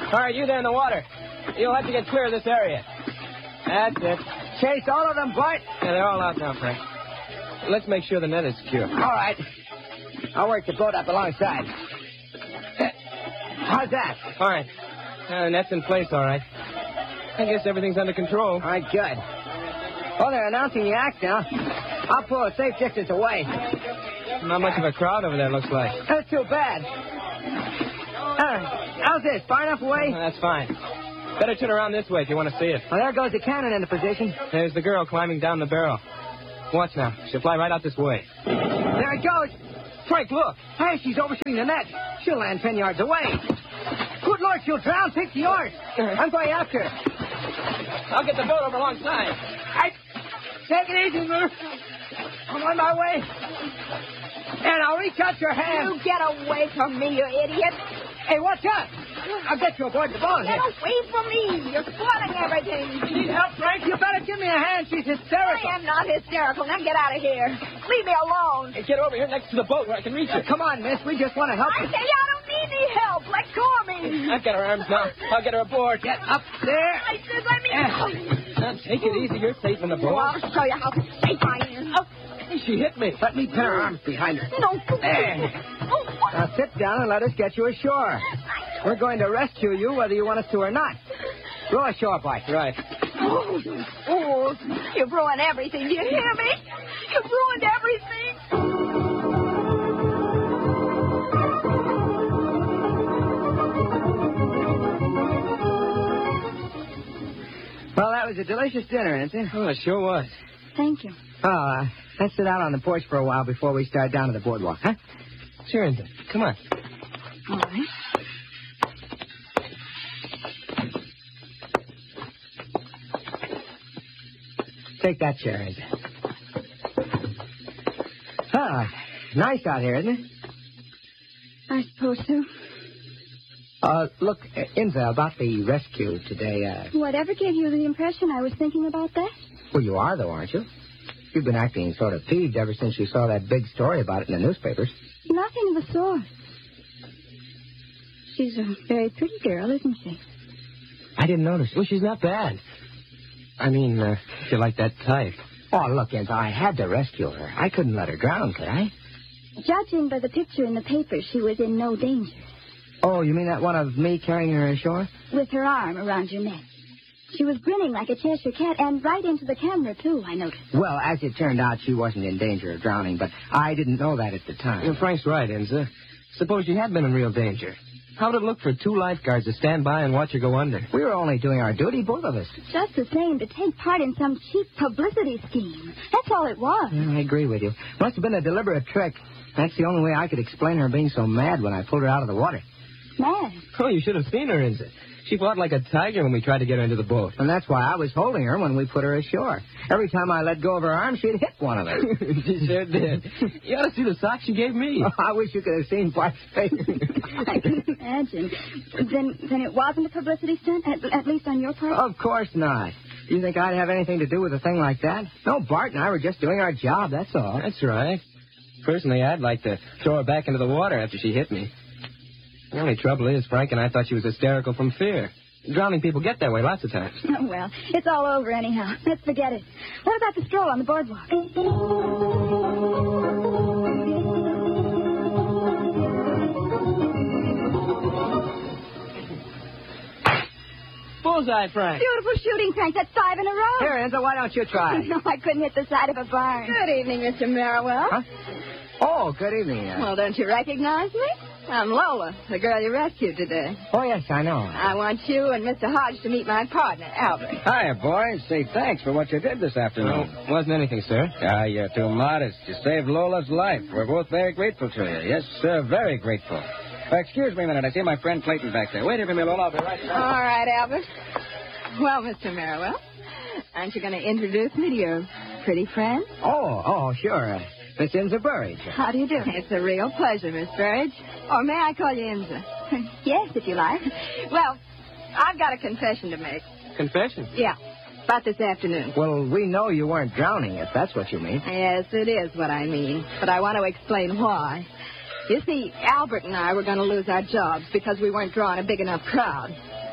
All right, you there in the water. You'll have to get clear of this area. That's it. Chase all of them, Bart? Yeah, they're all out now, Frank. Let's make sure the net is secure. All right. I'll work the boat up alongside. How's that? Fine. The net's in place, all right. I guess everything's under control. All right, good. Oh, they're announcing the act now. I'll pull a safe distance away. Not much of a crowd over there, looks like. That's too bad. How's this? Far enough away? That's fine. Better turn around this way if you want to see it. Well, there goes the cannon into position. There's the girl climbing down the barrel. Watch now. She'll fly right out this way. There it goes. Frank, look. Hey, she's overshooting the net. She'll land 10 yards away. Good Lord, she'll drown. Take the oars. I'm going after her. I'll get the boat over alongside. Take it easy, Murph. I'm on my way. And I'll reach out your hand. You get away from me, you idiot. Hey, watch out. I'll get you aboard the boat Get here. away from me. You're spoiling everything. You need help, Frank? You better give me a hand. She's hysterical. I am not hysterical. Now get out of here. Leave me alone. Hey, get over here next to the boat where I can reach you. Come on, miss. We just want to help I you. say I don't need any help. Let go of me. I've got her arms now. I'll get her aboard. Get up there. I said let me go. Now, take it easy. You're safe in the boat. Oh, I'll show you how safe I am. Oh, She hit me. Let me pin her arms behind her. no. There. Oh, what? Now sit down and let us get you ashore. We're going to rescue you whether you want us to or not. Row ashore, Bart. Right. Oh, you've ruined everything. Do you hear me? You've ruined everything. Well, that was a delicious dinner, isn't it? Oh, it sure was. Thank you. Oh, let's sit out on the porch for a while before we start down to the boardwalk, huh? Sure, Inza. Come on. All right. Take that chair, Inza. Ah, nice out here, isn't it? I suppose so. Look, Inza, about the rescue today, Whatever gave you the impression I was thinking about that? well, you are, though, aren't you? You've been acting sort of peeved ever since you saw that big story about it in the newspapers. Nothing of the sort. She's a very pretty girl, isn't she? I didn't notice. Well, she's not bad. I mean, if you like that type. Oh, look, Inza, I had to rescue her. I couldn't let her drown, could I? Judging by the picture in the paper, she was in no danger. Oh, you mean that one of me carrying her ashore? With her arm around your neck. She was grinning like a Cheshire cat, and right into the camera, too, I noticed. Well, as it turned out, she wasn't in danger of drowning, but I didn't know that at the time. Well, Frank's right, Inza. Suppose she had been in real danger. How would it look for two lifeguards to stand by and watch her go under? We were only doing our duty, both of us. Just the same, to take part in some cheap publicity scheme. That's all it was. Yeah, I agree with you. Must have been a deliberate trick. That's the only way I could explain her being so mad when I pulled her out of the water. Mad. Oh, you should have seen her, Inza. She fought like a tiger when we tried to get her into the boat. And that's why I was holding her when we put her ashore. Every time I let go of her arm, she'd hit one of us. She sure did. You ought to see the socks she gave me. Oh, I wish you could have seen Bart's face. I can imagine. Then it wasn't a publicity stunt, at least on your part? Of course not. You think I'd have anything to do with a thing like that? No, Bart and I were just doing our job, that's all. That's right. Personally, I'd like to throw her back into the water after she hit me. The only trouble is, Frank and I thought she was hysterical from fear. Drowning people get that way lots of times. Oh, well, it's all over anyhow. Let's forget it. What about the stroll on the boardwalk? Bullseye, Frank. Beautiful shooting, Frank. That's 5 in a row. Here, Enzo, why don't you try? No, I couldn't hit the side of a barn. Good evening, Mr. Merriwell. Huh? Oh, good evening. Well, don't you recognize me? I'm Lola, the girl you rescued today. Oh, yes, I know. I want you and Mr. Hodge to meet my partner, Albert. Hiya, boys. Say thanks for what you did this afternoon. No, wasn't anything, sir. You're too modest. You saved Lola's life. We're both very grateful to you. Yes, sir, very grateful. Excuse me a minute. I see my friend Clayton back there. Wait here for me, Lola. I'll be right back. All right, Albert. Well, Mr. Merriwell, aren't you going to introduce me to your pretty friend? Oh, sure. Miss Inza Burridge. How do you do? It's a real pleasure, Miss Burridge. Or may I call you Inza? Yes, if you like. Well, I've got a confession to make. Confession? Yeah, about this afternoon. Well, we know you weren't drowning, if that's what you mean. Yes, it is what I mean. But I want to explain why. You see, Albert and I were going to lose our jobs because we weren't drawing a big enough crowd.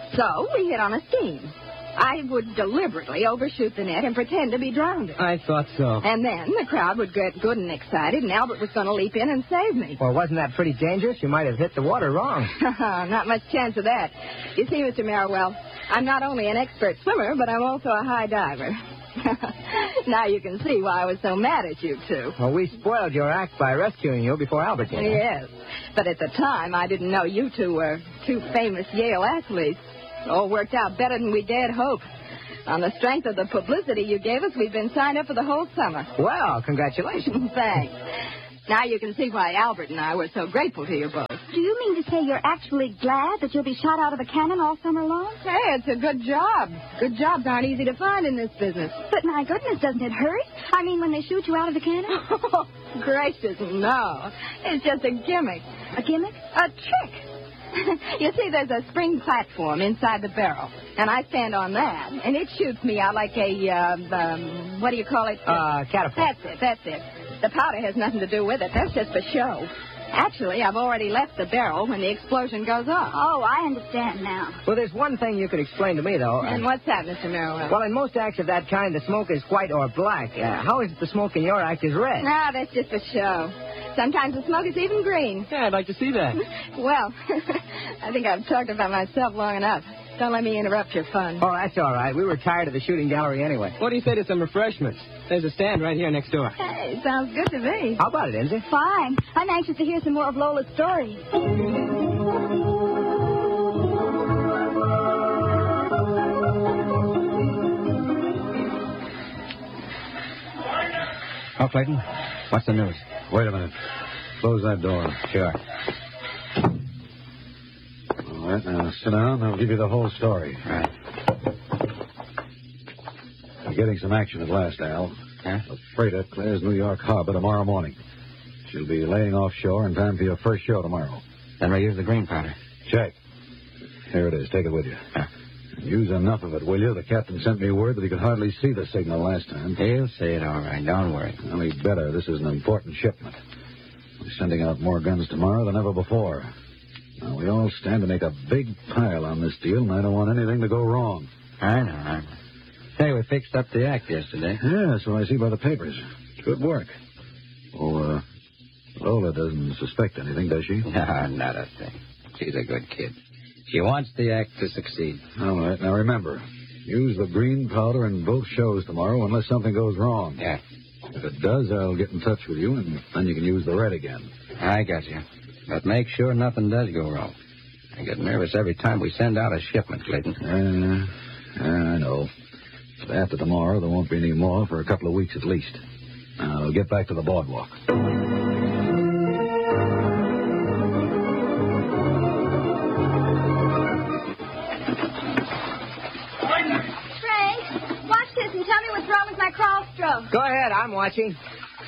So we hit on a scheme. I would deliberately overshoot the net and pretend to be drowned. I thought so. And then the crowd would get good and excited, and Albert was going to leap in and save me. Well, wasn't that pretty dangerous? You might have hit the water wrong. Not much chance of that. You see, Mr. Merriwell, I'm not only an expert swimmer, but I'm also a high diver. Now you can see why I was so mad at you two. Well, we spoiled your act by rescuing you before Albert did. Yes, but at the time, I didn't know you two were two famous Yale athletes. It all worked out better than we dared hope. On the strength of the publicity you gave us, we've been signed up for the whole summer. Well, congratulations. Thanks. Now you can see why Albert and I were so grateful to you both. Do you mean to say you're actually glad that you'll be shot out of a cannon all summer long? Hey, it's a good job. Good jobs aren't easy to find in this business. But my goodness, doesn't it hurt? I mean, when they shoot you out of the cannon? Oh, gracious, no. It's just a gimmick. A gimmick? A trick. You see, there's a spring platform inside the barrel, and I stand on that, and it shoots me out like a, what do you call it? Catapult. That's it. The powder has nothing to do with it. That's just for show. Actually, I've already left the barrel when the explosion goes off. Oh, I understand now. Well, there's one thing you could explain to me, though. And what's that, Mr. Merriwell? Well, in most acts of that kind, the smoke is white or black. How is it the smoke in your act is red? No, that's just for show. Sometimes the smoke is even green. Yeah, I'd like to see that. Well, I think I've talked about myself long enough. Don't let me interrupt your fun. Oh, that's all right. We were tired of the shooting gallery anyway. What do you say to some refreshments? There's a stand right here next door. Hey, sounds good to me. How about it, Enzy? Fine. I'm anxious to hear some more of Lola's story. Oh, Clayton, what's the news? Wait a minute. Close that door. Sure. All right, now sit down. I'll give you the whole story. Right. We're getting some action at last, Al. Huh? The freighter clears New York Harbor tomorrow morning. She'll be laying offshore in time for your first show tomorrow. Then we'll use the green powder. Check. Here it is. Take it with you. Huh? Use enough of it, will you? The captain sent me word that he could hardly see the signal last time. He'll see it all right. Don't worry. Well, he'd better. This is an important shipment. We're sending out more guns tomorrow than ever before. Now, we all stand to make a big pile on this deal, and I don't want anything to go wrong. I know. Say, we fixed up the act yesterday. Yeah, so I see by the papers. Good work. Oh, Lola doesn't suspect anything, does she? No, not a thing. She's a good kid. She wants the act to succeed. All right. Now, remember, use the green powder in both shows tomorrow unless something goes wrong. Yeah. If it does, I'll get in touch with you, and then you can use the red again. I got you. But make sure nothing does go wrong. I get nervous every time we send out a shipment, Clayton. I know. But after tomorrow, there won't be any more for a couple of weeks at least. Now, I'll get back to the boardwalk. Frank, watch this and tell me what's wrong with my crawl stroke. Go ahead. I'm watching.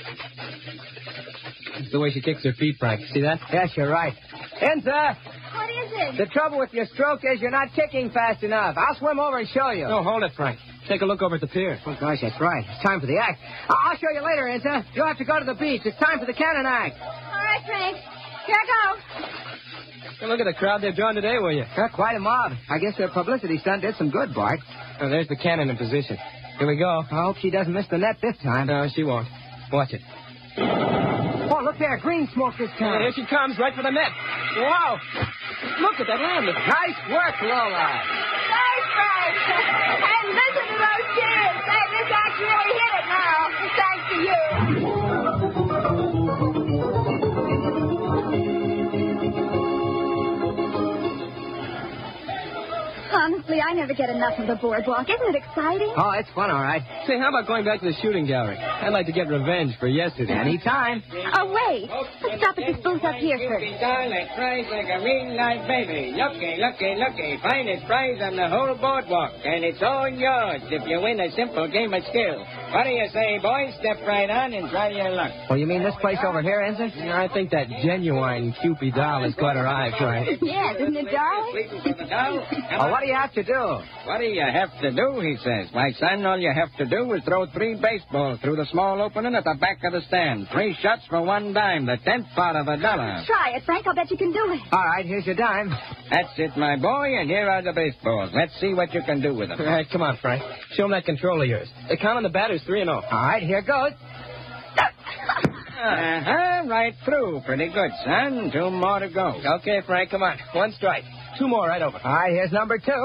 It's the way she kicks her feet, Frank. See that? Yes, you're right. Enza! What is it? The trouble with your stroke is you're not kicking fast enough. I'll swim over and show you. No, hold it, Frank. Take a look over at the pier. Oh, gosh, that's right. It's time for the act. I'll show you later, Enza. You'll have to go to the beach. It's time for the cannon act. All right, Frank. Here I go. Hey, look at the crowd they've drawn today, will you? Quite a mob. I guess their publicity stunt did some good, Bart. Oh, there's the cannon in position. Here we go. I hope she doesn't miss the net this time. No, she won't. Watch it. Oh, look there. Green smoke this time. Here she comes, right for the net. Wow. Look at that hand. Nice work, Lola. Thanks, Frank. And listen to those cheers. Say, this act really hit it now. Thanks to you. Honestly, I never get enough of the boardwalk. Isn't it exciting? Oh, it's fun, all right. Say, how about going back to the shooting gallery? I'd like to get revenge for yesterday. Anytime. Oh, wait. Let's stop at this booth up here first. Darling, cries like a real live baby. Looky, looky, looky. Finest prize on the whole boardwalk. And it's all yours if you win a simple game of skill. What do you say, boys? Step right on and try your luck. Oh, you mean this place over here, Enza? Yeah, I think that genuine Cupid doll has caught her eye, Frank. Yes, isn't it, darling? Oh, what do you have to do? What do you have to do, he says. My son, all you have to do is throw 3 baseballs through the small opening at the back of the stand. 3 shots for 1 dime, the 10th part of $1. Try it, Frank. I'll bet you can do it. All right, here's your dime. That's it, my boy, and here are the baseballs. Let's see what you can do with them. All right, come on, Frank. Show him that control of yours. The count on the batter's 3-0. All right, here goes. Right through. Pretty good, son. 2 more to go. Okay, Frank, come on. 1 strike. 2 more right over. All right, here's number 2.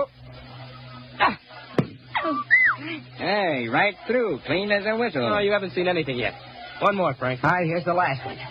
Hey, right through. Clean as a whistle. Oh, you haven't seen anything yet. 1 more, Frank. All right, here's the last one.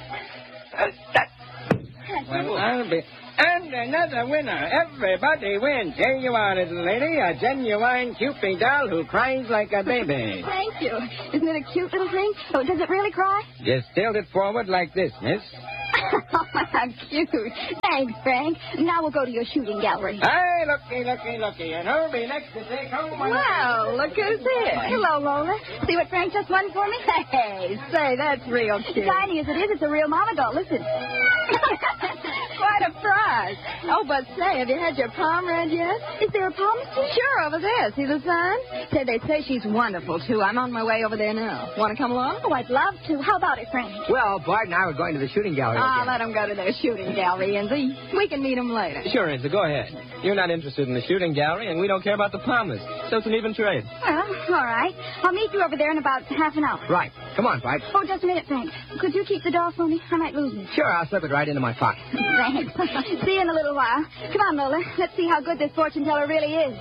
Well, I'll be... And another winner. Everybody wins. Here you are, little lady. A genuine Cupid doll who cries like a baby. Thank you. Isn't it a cute little thing? Oh, does it really cry? Just tilt it forward like this, miss. How cute. Thanks, Frank. Now we'll go to your shooting gallery. Hey, looky. And who'll be next to take home one? Well, look who's here. Hello, Lola. See what Frank just won for me? Hey, say, that's real cute. Tiny as it is, it's a real mama doll. Listen. Quite a prize. Oh, but say, have you had your palm read yet? Is there a palm? Sure, over there. See the sign? Say, they say she's wonderful, too. I'm on my way over there now. Want to come along? Oh, I'd love to. How about it, Frank? Well, Bart and I were going to the shooting gallery. Let them go to their shooting gallery, Enzy. We can meet them later. Sure, Enzy, go ahead. You're not interested in the shooting gallery, and we don't care about the palmers. So it's an even trade. Well, all right. I'll meet you over there in about half an hour. Right. Come on, Bart. Oh, just a minute, Frank. Could you keep the doll for me? I might lose it. Sure, I'll slip it right into my pocket. Thanks. See you in a little while. Come on, Lola. Let's see how good this fortune teller really is.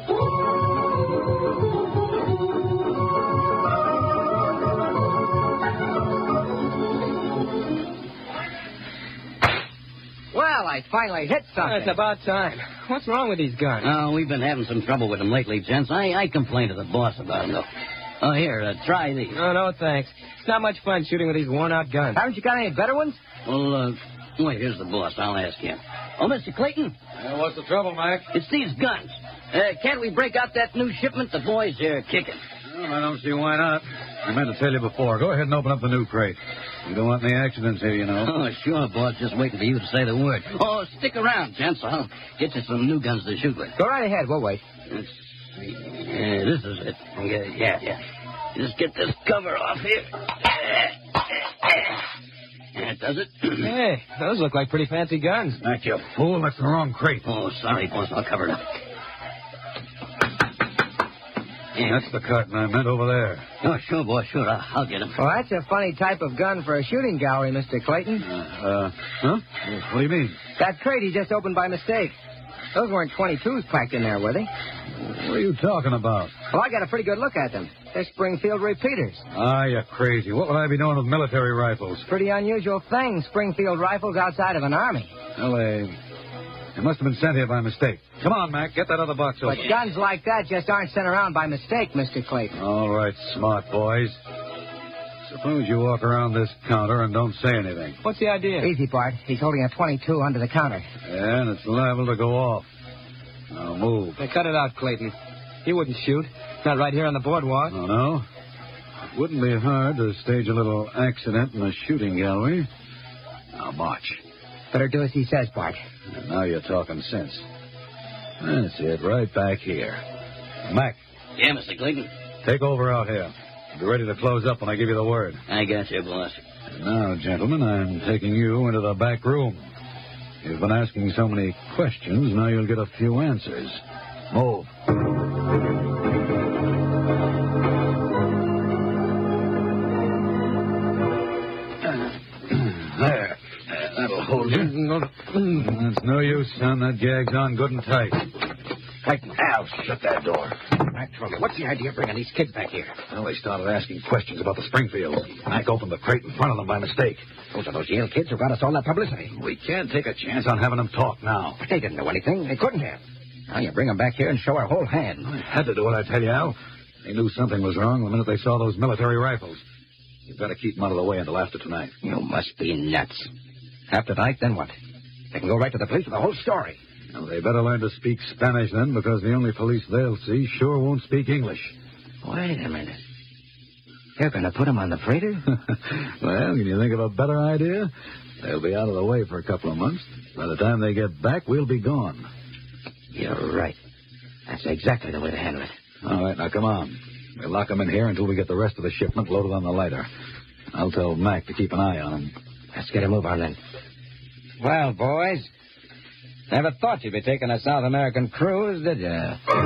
Well, I finally hit something. It's about time. What's wrong with these guns? Oh, we've been having some trouble with them lately, gents. I complained to the boss about them, though. Oh, here, try these. Oh, no, thanks. It's not much fun shooting with these worn-out guns. Haven't you got any better ones? Well, wait, here's the boss. I'll ask him. Oh, Mr. Clayton? What's the trouble, Mac? It's these guns. Can't we break out that new shipment? The boys are kicking. Well, I don't see why not. I meant to tell you before. Go ahead and open up the new crate. You don't want any accidents here, you know. Oh, sure, boss. Just waiting for you to say the word. Oh, stick around, gents. I'll get you some new guns to shoot with. Go right ahead. We'll wait. Let's see. This is it. Yeah. Just get this cover off here. That does it. Hey, those look like pretty fancy guns. Mac, you fool. That's the wrong crate. Oh, sorry, boss. I'll cover it up. That's the carton I meant over there. Oh, sure, boss. Sure. I'll get him. Well, that's a funny type of gun for a shooting gallery, Mr. Clayton. Huh? What do you mean? That crate he just opened by mistake. Those weren't 22s packed in there, were they? What are you talking about? Well, I got a pretty good look at them. They're Springfield repeaters. Ah, you're crazy. What would I be doing with military rifles? Pretty unusual thing, Springfield rifles outside of an army. Well, they must have been sent here by mistake. Come on, Mac. Get that other box open. But guns like that just aren't sent around by mistake, Mr. Clayton. All right, smart boys. Suppose you walk around this counter and don't say anything. What's the idea? Easy, Bart. He's holding a 22 under the counter. Yeah, and it's liable to go off. Now move. Now, cut it out, Clayton. He wouldn't shoot. Not right here on the boardwalk. Oh, no? It wouldn't be hard to stage a little accident in a shooting gallery. Now, march. Better do as he says, Bart. And now you're talking sense. That's it, right back here. Mac. Yeah, Mr. Clayton. Take over out here. Be ready to close up when I give you the word. I got you, boss. And now, gentlemen, I'm taking you into the back room. You've been asking so many questions, now you'll get a few answers. Move. There. That'll hold you. That's no use, son. That gag's on good and tight. Clayton, Al, shut that door. Naturally. What's the idea of bringing these kids back here? Well, they started asking questions about the Springfield. Mac opened the crate in front of them by mistake. Those are those Yale kids who got us all that publicity. We can't take a chance on having them talk now. But they didn't know anything. They couldn't have. Now you bring them back here and show our whole hand. I had to do it, I tell you, Al. They knew something was wrong the minute they saw those military rifles. You've got to keep them out of the way until after tonight. You must be nuts. After tonight, then what? They can go right to the police with the whole story. Well, they better learn to speak Spanish then, because the only police they'll see sure won't speak English. Wait a minute. They're going to put them on the freighter? Well, can you think of a better idea? They'll be out of the way for a couple of months. By the time they get back, we'll be gone. You're right. That's exactly the way to handle it. All right, now come on. We'll lock them in here until we get the rest of the shipment loaded on the lighter. I'll tell Mac to keep an eye on them. Let's get a move on then. Well, boys, Never thought you'd be taking a South American cruise, did you?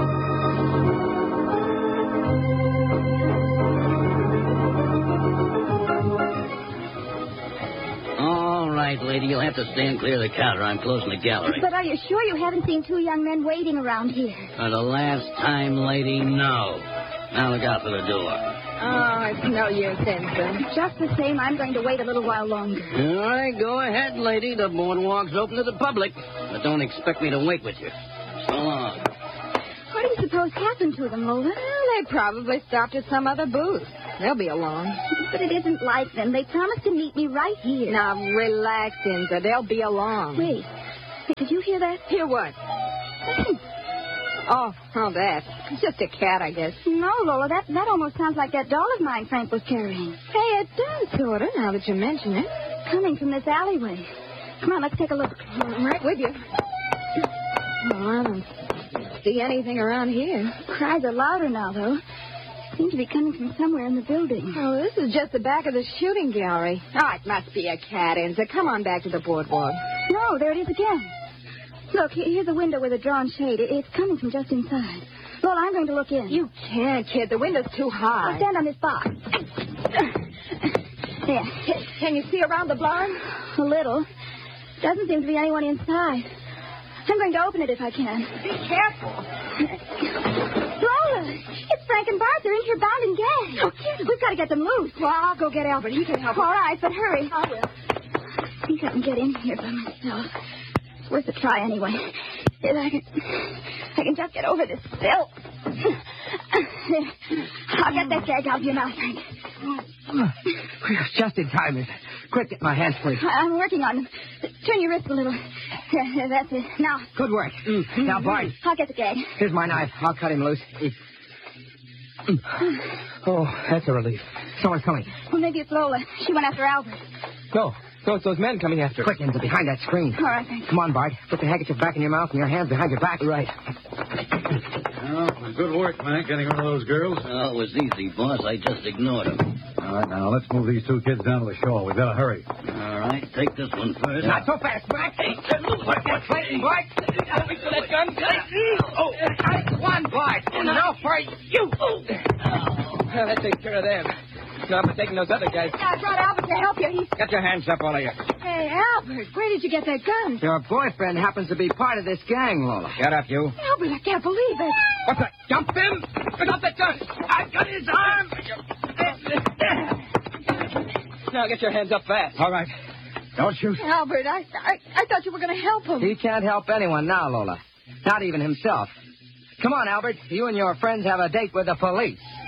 All right, lady, you'll have to stand clear of the counter. I'm closing the gallery. But are you sure you haven't seen two young men waiting around here? For the last time, lady, no. Now look out for the door. Oh, it's no use, Ensign. Just the same, I'm going to wait a little while longer. All right, go ahead, lady. The boardwalk's open to the public. But don't expect me to wait with you. So long. What do you suppose happened to them, Lola? Well, they probably stopped at some other booth. They'll be along. But it isn't like them. They promised to meet me right here. Now, relax, Enza. They'll be along. Wait. Hey, did you hear that? Hear what? Oh, that. It's just a cat, I guess. No, Lola, that almost sounds like that doll of mine Frank was carrying. Hey, it does, sort of, now that you mention it. Coming from this alleyway. Come on, let's take a look. I'm right with you. Oh, I don't see anything around here. Cries are louder now, though. Seem to be coming from somewhere in the building. Oh, this is just the back of the shooting gallery. Oh, it must be a cat, Enza. Come on back to the boardwalk. No, there it is again. Look, here's a window with a drawn shade. It's coming from just inside. Lola, I'm going to look in. You can't, kid. The window's too high. I'll stand on this box. There. Can you see around the blind? A little. Doesn't seem to be anyone inside. I'm going to open it if I can. Be careful. Lola, it's Frank and Bart. They're in here bound and gagged. Oh, kid. We've got to get them loose. Well, I'll go get Albert. He can help us. All right, but hurry. I will. I think I can get in here by myself. It's worth a try anyway. If I can just get over this sill. I'll get that gag out of your mouth, Frank. Just in time, miss. Quick, get my hands free. I'm working on them. Turn your wrist a little. Yeah, that's it. Now. Good work. Now, Bart. I'll get the gag. Here's my knife. I'll cut him loose. Oh, that's a relief. Someone's coming. Well, maybe it's Lola. She went after Albert. No, it's those men coming after. Quick, Enza, behind that screen. All right, thanks. Come on, Bart. Put the handkerchief back in your mouth and your hands behind your back. Right. Well, good work, man, getting rid of those girls. Oh, it was easy, boss. I just ignored them. All right, now, let's move these two kids down to the shore. We've got to hurry. All right, take this one first. Not so fast, Bart. Wait, Bart. Let me that gun. Oh, one, Bart. No, for you. Well, that takes care of them. No, I'm taking those other guys. I brought Albert to help you. Get your hands up, all of you. Hey, Albert, where did you get that gun? Your boyfriend happens to be part of this gang, Lola. Get up, you. Albert, I can't believe it. What's that? Jump him! Pick up that gun! I've got his arm! Now get your hands up fast. All right. Don't shoot. Albert, I thought you were going to help him. He can't help anyone now, Lola. Not even himself. Come on, Albert. You and your friends have a date with the police.